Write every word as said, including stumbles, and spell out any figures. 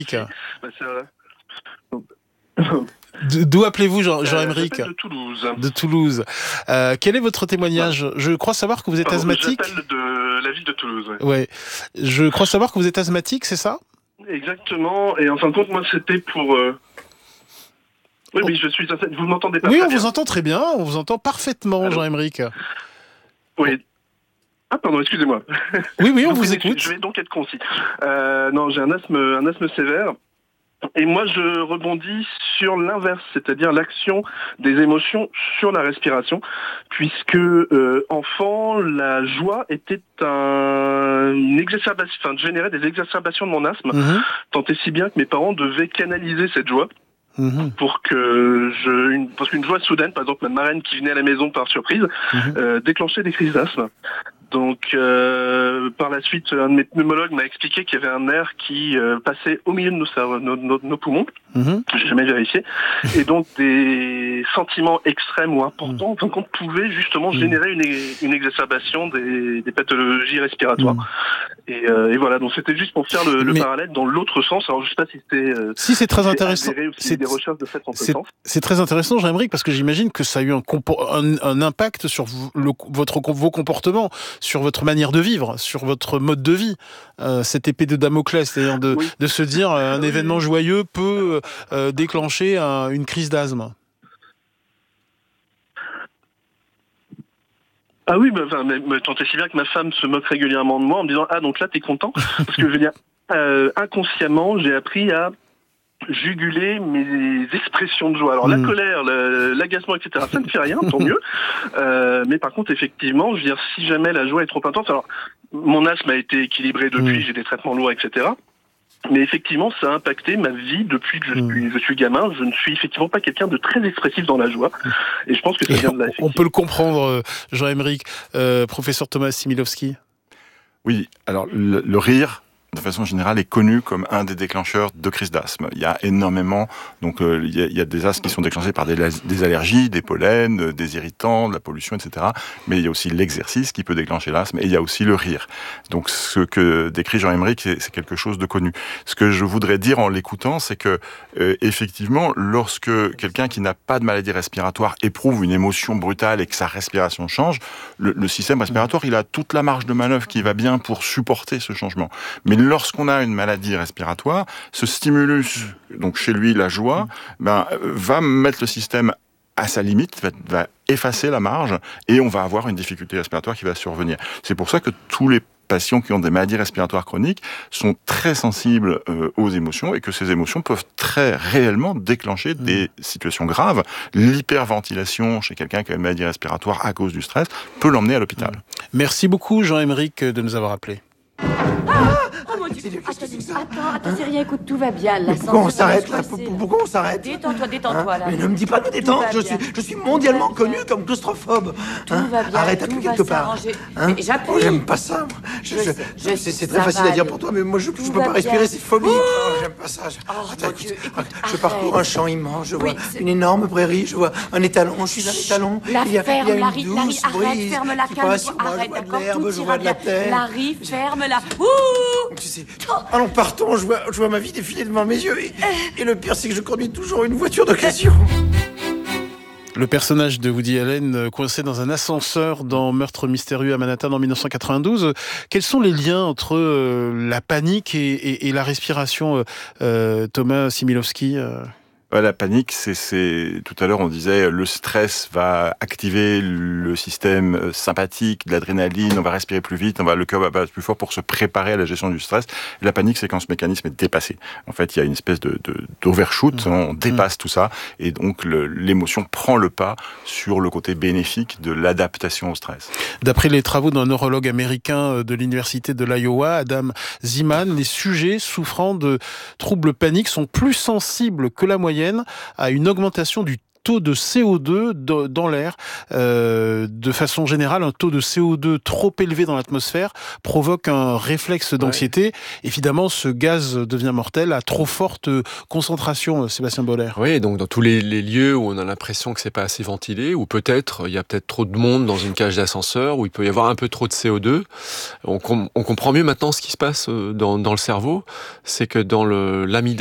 Bah, c'est vrai. D'où appelez-vous Jean, Jean-Émeric? Euh, de Toulouse. De Toulouse. Euh, quel est votre témoignage? Ouais. Je crois savoir que vous êtes Pardon, asthmatique. J'appelle de la ville de Toulouse. Ouais. ouais. Je crois savoir que vous êtes asthmatique, c'est ça? Exactement. Et en fin de compte, moi, c'était pour... Euh... Oui, oui, je suis... Vous m'entendez pas? Oui, très on bien. vous entend très bien. On vous entend parfaitement, Allô? Jean-Émeric. Oui. Ah pardon, excusez-moi. Oui, oui, on vous vous écoute. Je vais donc être concis. Euh, non, j'ai un asthme, un asthme sévère. Et moi, je rebondis sur l'inverse, c'est-à-dire l'action des émotions sur la respiration, puisque euh, enfant, la joie était un, une exacerbation, enfin, générait des exacerbations de mon asthme, mmh. tant et si bien que mes parents devaient canaliser cette joie. Mmh. Pour que je, une, parce qu'une joie soudaine, par exemple ma marraine qui venait à la maison par surprise, mmh. euh, déclenchait des crises d'asthme. Donc euh, par la suite, un de mes pneumologues m'a expliqué qu'il y avait un nerf qui euh, passait au milieu de nos, cerveaux, nos, nos, nos poumons. Mmh. J'ai jamais vérifié. Et donc des sentiments extrêmes ou importants, mmh. qu'on pouvait justement mmh. générer une, une exacerbation des, des pathologies respiratoires. Mmh. Et, euh, et voilà, donc c'était juste pour faire le, le Mais... parallèle dans l'autre sens. Alors je sais pas si c'est euh, si c'est très si intéressant. C'est des recherches de fait en ce sens. C'est très intéressant, Jean-Émeric, parce que j'imagine que ça a eu un, un, un impact sur le, votre, vos comportements, sur votre manière de vivre, sur votre mode de vie. Euh, cette épée de Damoclès, c'est-à-dire de, oui. de se dire euh, un oui. événement joyeux peut euh, déclencher un, une crise d'asthme. Ah oui, bah, enfin, mais, mais tant et si bien que ma femme se moque régulièrement de moi en me disant « Ah, donc là, t'es content ?» Parce que je veux dire, euh, inconsciemment, j'ai appris à juguler mes expressions de joie. Alors mmh. la colère, l'agacement, et cetera, ça ne fait rien, tant mieux. Euh, mais par contre, effectivement, je veux dire, si jamais la joie est trop intense, alors mon asthme a été équilibré depuis, mmh. j'ai des traitements lourds, et cetera. Mais effectivement, ça a impacté ma vie depuis que je suis, mmh. je suis gamin. Je ne suis effectivement pas quelqu'un de très expressif dans la joie. Et je pense que ça vient de là. On peut le comprendre, Jean-Émeric. Euh, professeur Thomas Similovski. Oui, alors le, le rire, de façon générale, est connu comme un des déclencheurs de crise d'asthme. Il y a énormément, donc euh, il, y a, il y a des asthmes qui sont déclenchés par des, des allergies, des pollens, des irritants, de la pollution, et cetera. Mais il y a aussi l'exercice qui peut déclencher l'asthme, et il y a aussi le rire. Donc ce que décrit Jean-Émeric, c'est quelque chose de connu. Ce que je voudrais dire en l'écoutant, c'est que euh, effectivement, lorsque quelqu'un qui n'a pas de maladie respiratoire éprouve une émotion brutale et que sa respiration change, le, le système respiratoire, il a toute la marge de manœuvre qui va bien pour supporter ce changement. Mais lorsqu'on a une maladie respiratoire, ce stimulus, donc chez lui la joie, ben, va mettre le système à sa limite, va, va effacer la marge et on va avoir une difficulté respiratoire qui va survenir. C'est pour ça que tous les patients qui ont des maladies respiratoires chroniques sont très sensibles euh, aux émotions et que ces émotions peuvent très réellement déclencher mmh. des situations graves. L'hyperventilation chez quelqu'un qui a une maladie respiratoire à cause du stress peut l'emmener à l'hôpital. Mmh. Merci beaucoup Jean-Émeric de nous avoir appelés. Ah oh mon Dieu, attends, attends, attends, c'est rien, écoute, tout va bien. Mais pourquoi on s'arrête là? Pourquoi on s'arrête? Détends-toi, détends-toi là. Mais ne me dis pas de détendre, je suis, je suis mondialement connu comme claustrophobe. Tout hein va bien, arrête, tout quelque part. Hein J'appuie. Oh, j'aime pas ça. Je, je, je, je, c'est très facile à dire pour toi, mais moi je, je peux pas respirer, c'est phobique. Oh, j'aime pas ça. Je, oh, attends, écoute, Dieu, écoute, je parcours un champ immense, je vois oui, une énorme prairie, je vois un étalon, je suis un étalon. La il y a, ferme, il y a Larry, une Larry, douce arrête, brise ferme-la, calme-toi, arrête, d'accord, tout ira bien. Larry, ferme-la. Ouh! Tu sais, allons, partons, je vois, je vois ma vie défiler devant mes yeux. Et, et le pire, c'est que je conduis toujours une voiture d'occasion. Le personnage de Woody Allen coincé dans un ascenseur dans Meurtre mystérieux à Manhattan en mille neuf cent quatre-vingt-douze. Quels sont les liens entre euh, la panique et, et, et la respiration, euh, Thomas Similovski euh La panique, c'est, c'est, tout à l'heure on disait, le stress va activer le système sympathique, de l'adrénaline, on va respirer plus vite, on va, le cœur va battre plus fort pour se préparer à la gestion du stress. La panique, c'est quand ce mécanisme est dépassé. En fait, il y a une espèce de, de, d'overshoot, mmh. on dépasse mmh. tout ça, et donc le, l'émotion prend le pas sur le côté bénéfique de l'adaptation au stress. D'après les travaux d'un neurologue américain de l'université de l'Iowa, Adam Zeman, les sujets souffrant de troubles paniques sont plus sensibles que la moyenne à une augmentation du taux de C O deux dans l'air. Euh, de façon générale, un taux de C O deux trop élevé dans l'atmosphère provoque un réflexe d'anxiété. Ouais. Évidemment, ce gaz devient mortel à trop forte concentration, Sébastien Boller. Oui, donc dans tous les, les lieux où on a l'impression que c'est pas assez ventilé, ou peut-être il y a peut-être trop de monde dans une cage d'ascenseur, où il peut y avoir un peu trop de C O deux. On, com- on comprend mieux maintenant ce qui se passe dans, dans le cerveau, c'est que dans le l'amygdale,